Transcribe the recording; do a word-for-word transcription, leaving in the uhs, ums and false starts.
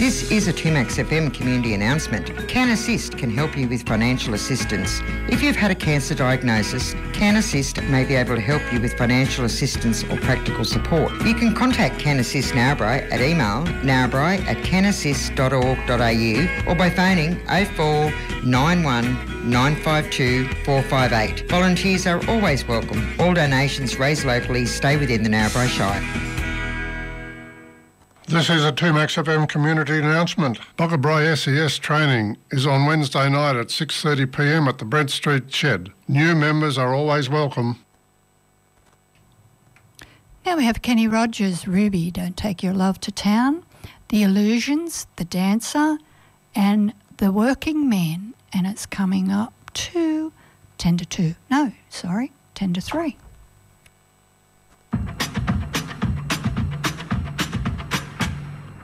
This is a two Max F M community announcement. Can Assist can help you with financial assistance. If you've had a cancer diagnosis, Can Assist may be able to help you with financial assistance or practical support. You can contact Can Assist Narrabri at email narrabri at canassist dot org dot a u or by phoning oh four nine one nine five two four five eight. Volunteers are always welcome. All donations raised locally stay within the Narrabri Shire. This is a two Max F M community announcement. Boggabri S E S training is on Wednesday night at six thirty p m at the Brent Street Shed. New members are always welcome. Now we have Kenny Rogers, Ruby, Don't Take Your Love to Town, The Illusions, The Dancer, and The Working Men. And it's coming up to ten to two. No, sorry, ten to three.